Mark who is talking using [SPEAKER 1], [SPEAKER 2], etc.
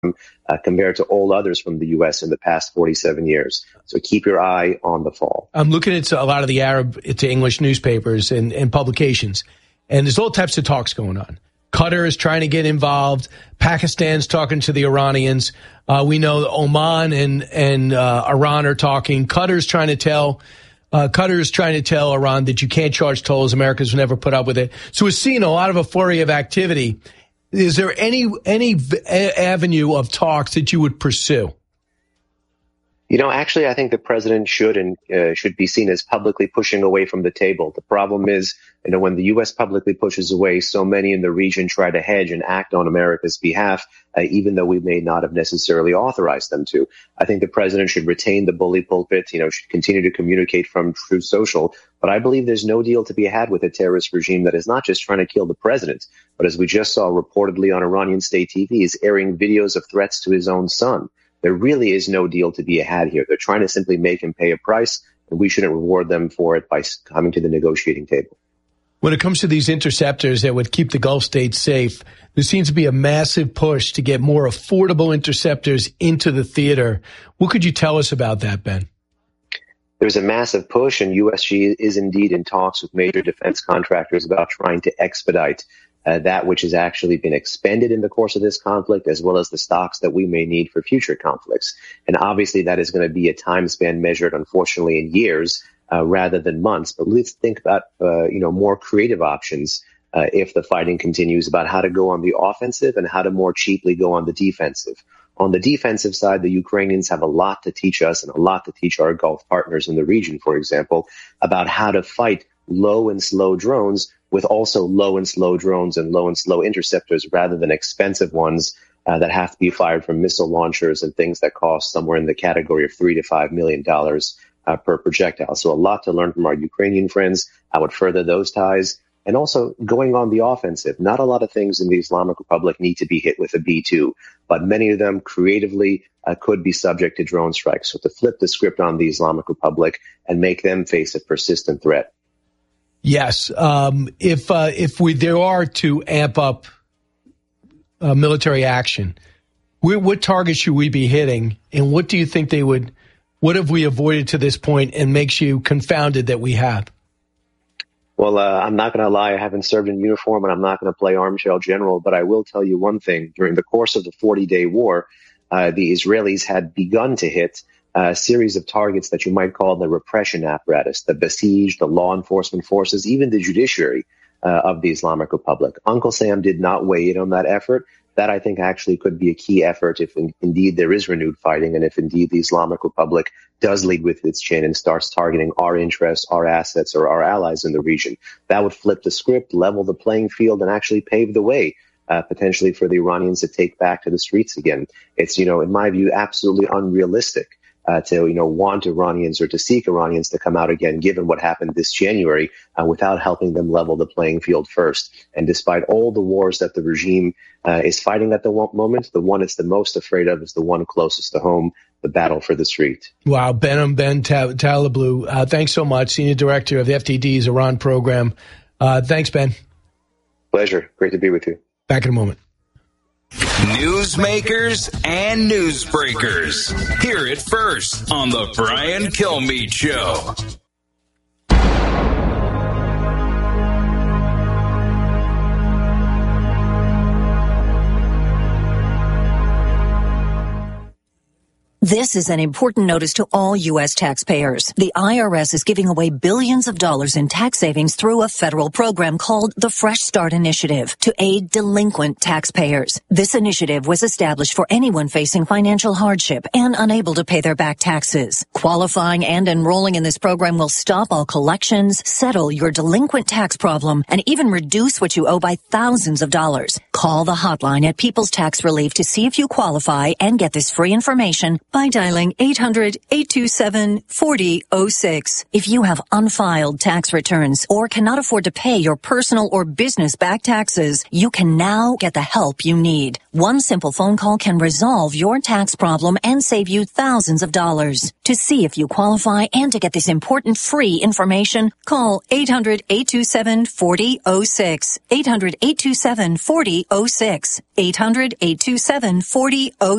[SPEAKER 1] compared to all others from the U.S. in the past 47 years. So keep your eye on the fall. I'm
[SPEAKER 2] looking at a lot of the Arab to English newspapers and publications, and there's all types of talks going on. Qatar is trying to get involved. Pakistan's talking to the Iranians. We know Oman and Iran are talking. Qatar's trying to tell Iran that you can't charge tolls. America's never put up with it. So we're seeing a lot of a flurry of activity. Is there any avenue of talks that you would pursue?
[SPEAKER 1] Actually, I think the president should be seen as publicly pushing away from the table. The problem is, when the U.S. publicly pushes away, so many in the region try to hedge and act on America's behalf, even though we may not have necessarily authorized them to. I think the president should retain the bully pulpit, should continue to communicate from Truth Social. But I believe there's no deal to be had with a terrorist regime that is not just trying to kill the president, but as we just saw reportedly on Iranian state TV, is airing videos of threats to his own son. There really is no deal to be had here. They're trying to simply make him pay a price, and we shouldn't reward them for it by coming to the negotiating table.
[SPEAKER 2] When it comes to these interceptors that would keep the Gulf states safe, there seems to be a massive push to get more affordable interceptors into the theater. What could you tell us about that, Ben?
[SPEAKER 1] There's a massive push, and USG is indeed in talks with major defense contractors about trying to expedite that which has actually been expended in the course of this conflict, as well as the stocks that we may need for future conflicts. And obviously that is going to be a time span measured, unfortunately, in years rather than months. But let's think about, more creative options if the fighting continues, about how to go on the offensive and how to more cheaply go on the defensive. On the defensive side, the Ukrainians have a lot to teach us and a lot to teach our Gulf partners in the region, for example, about how to fight low and slow drones with also low and slow drones and low and slow interceptors rather than expensive ones that have to be fired from missile launchers and things that cost somewhere in the category of $3 to $5 million per projectile. So a lot to learn from our Ukrainian friends. I would further those ties. And also going on the offensive. Not a lot of things in the Islamic Republic need to be hit with a B-2, but many of them creatively could be subject to drone strikes. So to flip the script on the Islamic Republic and make them face a persistent threat.
[SPEAKER 2] Yes. If there are to amp up military action, what targets should we be hitting? And what do you think what have we avoided to this point and makes you confounded that we have?
[SPEAKER 1] Well, I'm not going to lie. I haven't served in uniform and I'm not going to play armchair general, but I will tell you one thing. During the course of the 40-day war, the Israelis had begun to hit a series of targets that you might call the repression apparatus, the Basij, the law enforcement forces, even the judiciary of the Islamic Republic. Uncle Sam did not weigh in on that effort. That, I think, actually could be a key effort if indeed there is renewed fighting and if indeed the Islamic Republic does lead with its chin and starts targeting our interests, our assets, or our allies in the region. That would flip the script, level the playing field, and actually pave the way potentially for the Iranians to take back to the streets again. It's, in my view, absolutely unrealistic to want Iranians or to seek Iranians to come out again, given what happened this January, without helping them level the playing field first. And despite all the wars that the regime is fighting at the moment, the one it's the most afraid of is the one closest to home, the battle for the street.
[SPEAKER 2] Wow, Ben Taleblu, thanks so much, Senior Director of the FTD's Iran program. Thanks, Ben.
[SPEAKER 1] Pleasure. Great to be with you.
[SPEAKER 2] Back in a moment.
[SPEAKER 3] Newsmakers and newsbreakers. Hear it first on the Brian Kilmeade Show.
[SPEAKER 4] This is an important notice to all U.S. taxpayers. The IRS is giving away billions of dollars in tax savings through a federal program called the Fresh Start Initiative to aid delinquent taxpayers. This initiative was established for anyone facing financial hardship and unable to pay their back taxes. Qualifying and enrolling in this program will stop all collections, settle your delinquent tax problem, and even reduce what you owe by thousands of dollars. Call the hotline at People's Tax Relief to see if you qualify and get this free information by dialing 800-827-4006. If you have unfiled tax returns or cannot afford to pay your personal or business back taxes, you can now get the help you need. One simple phone call can resolve your tax problem and save you thousands of dollars. To see if you qualify and to get this important free information, call 800-827-4006. 800-827-4006. 800-827-4006.